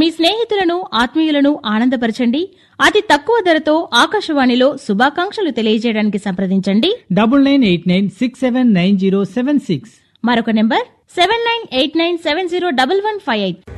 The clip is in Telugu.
మీ స్నేహితులను ఆత్మీయులను ఆనందపరచండి. అతి తక్కువ ధరతో ఆకాశవాణిలో శుభాకాంక్షలు తెలియజేయడానికి సంప్రదించండి 9989679076. మరొక నెంబర్ 7989701158.